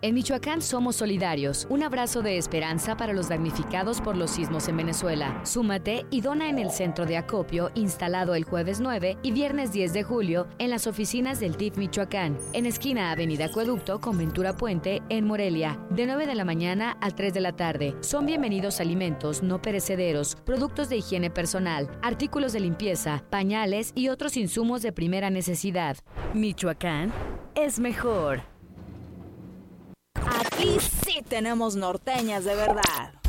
En Michoacán somos solidarios. Un abrazo de esperanza para los damnificados por los sismos en Venezuela. Súmate y dona en el centro de acopio instalado el jueves 9 y viernes 10 de julio en las oficinas del DIF Michoacán, en esquina Avenida Acueducto con Ventura Puente en Morelia, de 9 de la mañana a 3 de la tarde. Son bienvenidos alimentos no perecederos, productos de higiene personal, artículos de limpieza, pañales y otros insumos de primera necesidad. Michoacán es mejor. Aquí sí tenemos norteñas de verdad.